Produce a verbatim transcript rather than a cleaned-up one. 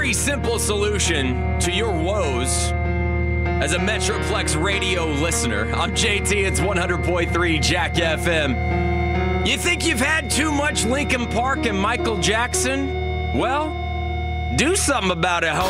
very simple solution to your woes as a Metroplex radio listener. I'm J T, it's one hundred point three Jack F M. You think you've had too much Linkin Park and Michael Jackson? Well, do something about it, homie.